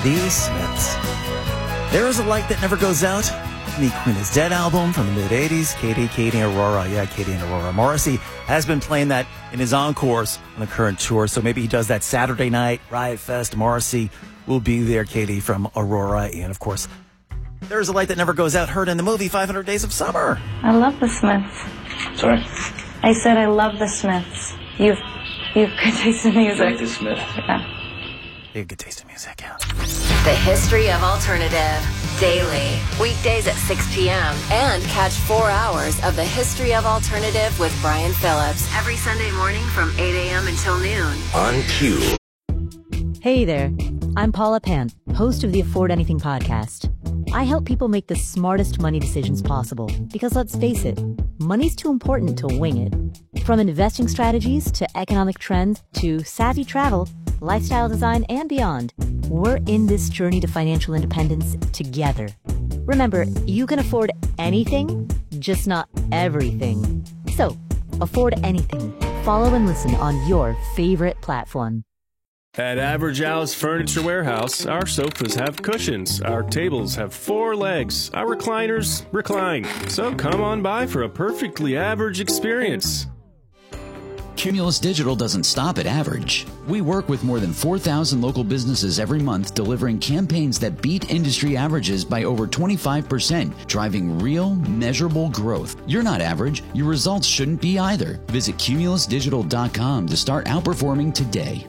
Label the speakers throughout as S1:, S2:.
S1: The Smiths. There Is a Light That Never Goes Out. The Queen is Dead album from the mid-'80s. Katie and Aurora. Yeah, Katie and Aurora. Morrissey has been playing that in his encores on the current tour, so maybe he does that Saturday night, Riot Fest. Morrissey will be there, Katie from Aurora. And, of course, There Is a Light That Never Goes Out, heard in the movie 500 Days of Summer.
S2: I love the Smiths.
S3: Sorry?
S2: I said I love the Smiths. You've good taste in music.
S3: Like the Smiths?
S2: Yeah.
S1: You have good taste in music, yeah.
S4: The History of Alternative, daily, weekdays at 6 p.m. And catch 4 hours of the History of Alternative with Brian Phillips every Sunday morning from 8 a.m. until noon.
S5: On cue.
S6: Hey there, I'm Paula Pant, host of the Afford Anything podcast. I help people make the smartest money decisions possible because, let's face it, money's too important to wing it. From investing strategies to economic trends to savvy travel, lifestyle design, and beyond, we're in this journey to financial independence together. Remember, you can afford anything, just not everything. So, afford anything. Follow and listen on your favorite platform.
S7: At Average Al's Furniture Warehouse, our sofas have cushions, our tables have 4 legs, our recliners recline. So come on by for a perfectly average experience.
S8: Cumulus Digital doesn't stop at average. We work with more than 4,000 local businesses every month, delivering campaigns that beat industry averages by over 25%, driving real, measurable growth. You're not average. Your results shouldn't be either. Visit cumulusdigital.com to start outperforming today.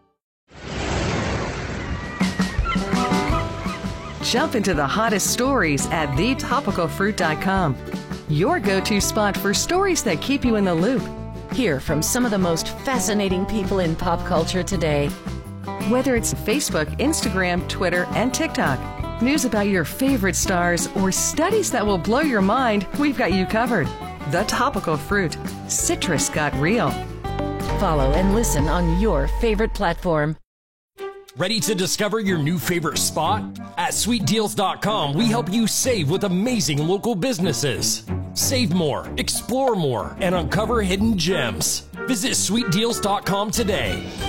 S9: Jump into the hottest stories at thetopicalfruit.com. Your go-to spot for stories that keep you in the loop.
S10: Hear from some of the most fascinating people in pop culture today.
S9: Whether it's Facebook, Instagram, Twitter, and TikTok, news about your favorite stars, or studies that will blow your mind, we've got you covered. The Topical Fruit. Citrus got real.
S10: Follow and listen on your favorite platform.
S11: Ready to discover your new favorite spot? At SweetDeals.com, we help you save with amazing local businesses. Save more, explore more, and uncover hidden gems. Visit SweetDeals.com today.